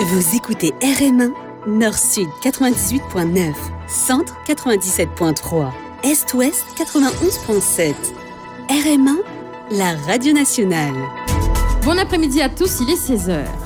Vous écoutez RM1, Nord-Sud 98.9, Centre 97.3, Est-Ouest 91.7. RM1, la radio nationale. Bon après-midi à tous, il est 16h.